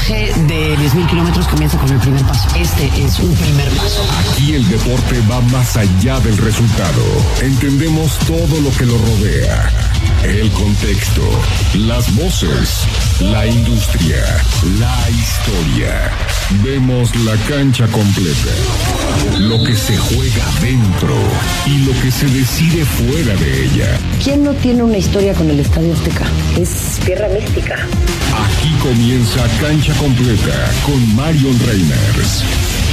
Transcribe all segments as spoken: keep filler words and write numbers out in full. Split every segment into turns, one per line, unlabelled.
viaje de diez mil kilómetros comienza con el primer paso. Este es un primer paso.
Aquí el deporte va más allá del resultado. Entendemos todo lo que lo rodea. El contexto, las voces, la industria, la historia. Vemos la cancha completa. Lo que se juega dentro y lo que se decide fuera de ella.
¿Quién no tiene una historia con el Estadio Azteca? Es tierra mística.
Aquí comienza Cancha Completa con Marion Reimers.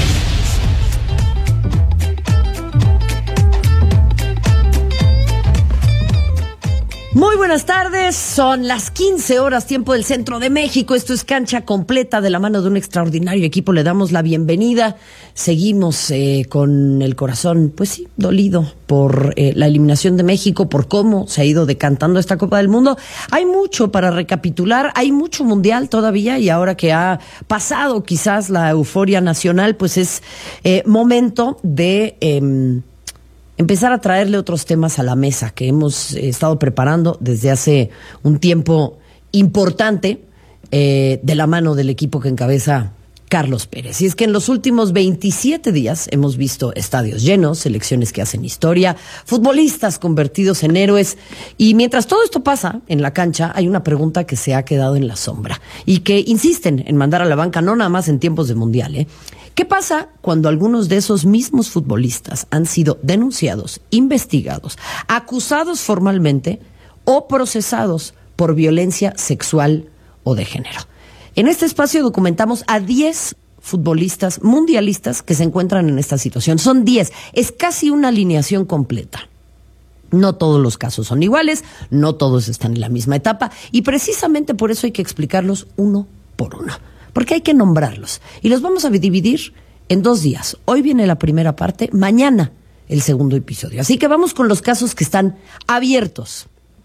Muy buenas tardes, son las quince horas, tiempo del centro de México. Esto es Cancha Completa, de la mano de un extraordinario equipo. Le damos la bienvenida. Seguimos eh, con el corazón, pues sí, dolido por eh, la eliminación de México, por cómo se ha ido decantando esta Copa del Mundo. Hay mucho para recapitular, hay mucho mundial todavía, y ahora que ha pasado quizás la euforia nacional, pues es eh, momento de Eh, empezar a traerle otros temas a la mesa que hemos eh, estado preparando desde hace un tiempo importante, eh, de la mano del equipo que encabeza Carlos Pérez. Y es que en los últimos veintisiete días hemos visto estadios llenos, selecciones que hacen historia, futbolistas convertidos en héroes. Y mientras todo esto pasa en la cancha, hay una pregunta que se ha quedado en la sombra y que insisten en mandar a la banca, no nada más en tiempos de mundial, ¿eh? ¿Qué pasa cuando algunos de esos mismos futbolistas han sido denunciados, investigados, acusados formalmente o procesados por violencia sexual o de género? En este espacio documentamos a diez futbolistas mundialistas que se encuentran en esta situación. Son diez, es casi una alineación completa. No todos los casos son iguales, no todos están en la misma etapa, y precisamente por eso hay que explicarlos uno por uno. Porque hay que nombrarlos. Y los vamos a dividir en dos días. Hoy viene la primera parte, mañana el segundo episodio. Así que vamos con los casos que están abiertos.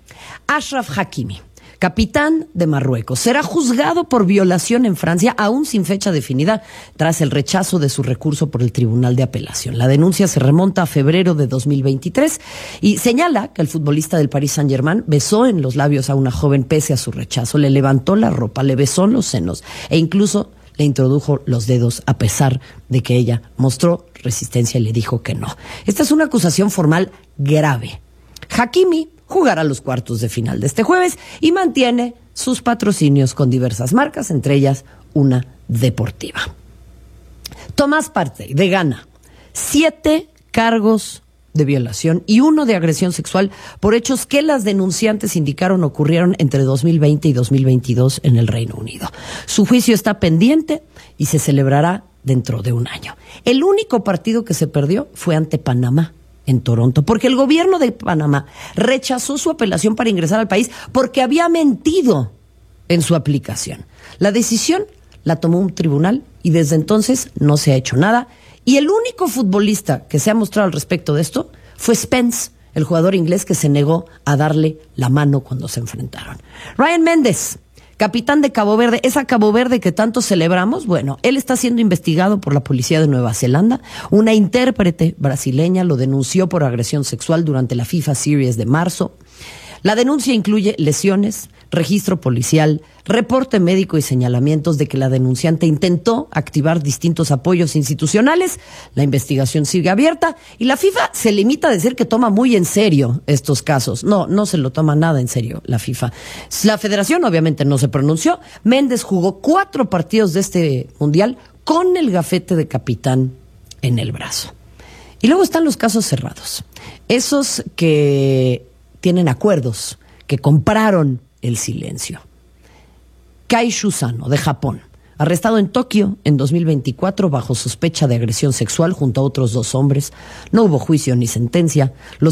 Achraf Hakimi, capitán de Marruecos, será juzgado por violación en Francia, aún sin fecha definida, tras el rechazo de su recurso por el Tribunal de Apelación. La denuncia se remonta a febrero de dos mil veintitrés y señala que el futbolista del Paris Saint-Germain besó en los labios a una joven pese a su rechazo, le levantó la ropa, le besó en los senos e incluso le introdujo los dedos a pesar de que ella mostró resistencia y le dijo que no. Esta es una acusación formal grave. Hakimi jugará los cuartos de final de este jueves y mantiene sus patrocinios con diversas marcas, entre ellas una deportiva. Thomas Partey, de Ghana, siete cargos de violación y uno de agresión sexual por hechos que las denunciantes indicaron ocurrieron entre dos mil veinte y dos mil veintidós en el Reino Unido. Su juicio está pendiente y se celebrará dentro de un año. El único partido que se perdió fue ante Panamá, en Toronto, porque el gobierno de Panamá rechazó su apelación para ingresar al país porque había mentido en su aplicación. La decisión la tomó un tribunal y desde entonces no se ha hecho nada. Y el único futbolista que se ha mostrado al respecto de esto fue Spence, el jugador inglés que se negó a darle la mano cuando se enfrentaron. Ryan Méndez, capitán de Cabo Verde, esa Cabo Verde que tanto celebramos, bueno, él está siendo investigado por la policía de Nueva Zelanda. Una intérprete brasileña lo denunció por agresión sexual durante la FIFA Series de marzo. La denuncia incluye lesiones, registro policial, reporte médico y señalamientos de que la denunciante intentó activar distintos apoyos institucionales. La investigación sigue abierta y la FIFA se limita a decir que toma muy en serio estos casos. No, no se lo toma nada en serio la FIFA. La federación obviamente no se pronunció. Méndez jugó cuatro partidos de este mundial con el gafete de capitán en el brazo. Y luego están los casos cerrados. Esos que tienen acuerdos, que compraron el silencio. Kai Shusano, de Japón, arrestado en Tokio en dos mil veinticuatro bajo sospecha de agresión sexual junto a otros dos hombres. No hubo juicio ni sentencia. Los